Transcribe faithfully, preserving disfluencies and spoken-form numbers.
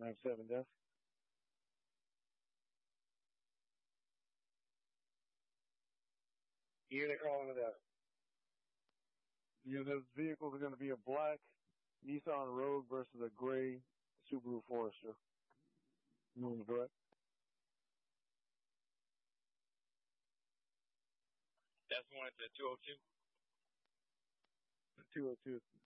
nine seven death. Year they calling it out. Yeah, those vehicles are going to be a black Nissan Rogue versus a gray Subaru Forester. Mm, correct. That's one at the two oh two? two oh two.